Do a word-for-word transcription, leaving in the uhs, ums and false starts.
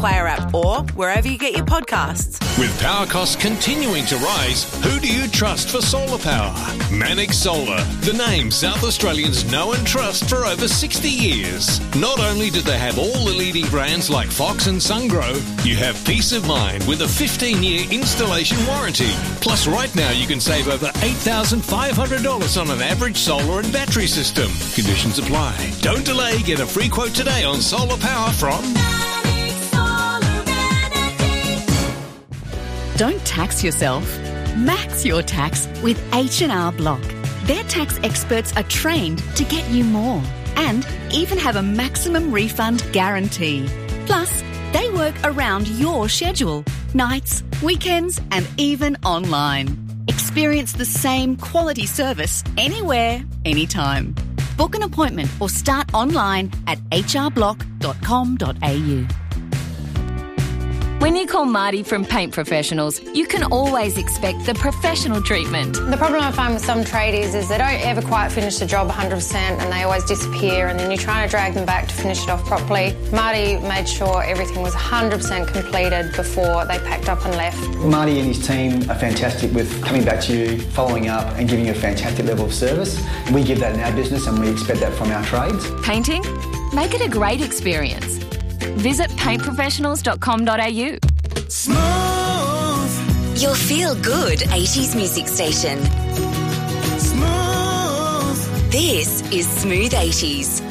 Player app or wherever you get your podcasts. With power costs continuing to rise, who do you trust for solar power? Mannix Solar, the name South Australians know and trust for over sixty years. Not only do they have all the leading brands like Fox and Sungrow, you have peace of mind with a fifteen-year installation warranty. Plus, right now you can save over eight thousand five hundred dollars on an average solar and battery system. Conditions apply. Don't delay. Get a free quote today on solar power from... Don't tax yourself. Max your tax with H and R Block. Their tax experts are trained to get you more and even have a maximum refund guarantee. Plus, they work around your schedule, nights, weekends, and even online. Experience the same quality service anywhere, anytime. Book an appointment or start online at h r block dot com dot a u. When you call Marty from Paint Professionals, you can always expect the professional treatment. The problem I find with some tradies is they don't ever quite finish the job one hundred percent and they always disappear, and then you're trying to drag them back to finish it off properly. Marty made sure everything was one hundred percent completed before they packed up and left. Marty and his team are fantastic with coming back to you, following up and giving you a fantastic level of service. We give that in our business and we expect that from our trades. Painting? Make it a great experience. Visit paint professionals dot com dot a u. Smooth. Your feel-good eighties music station. Smooth. This is Smooth eighties.